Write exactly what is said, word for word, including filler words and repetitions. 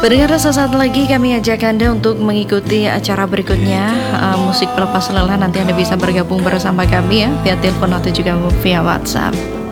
Pendengar, sesaat lagi kami ajak Anda untuk mengikuti acara berikutnya, uh, musik pelepas lelah. Nanti Anda bisa bergabung bersama kami ya via telepon atau juga via WhatsApp.